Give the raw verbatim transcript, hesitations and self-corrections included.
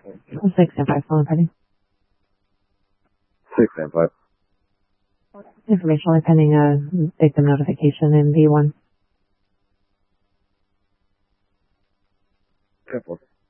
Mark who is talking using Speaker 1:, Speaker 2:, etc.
Speaker 1: Six and five, still pending.
Speaker 2: Six and five.
Speaker 1: Information only pending a victim notification in V one.
Speaker 2: Ten four.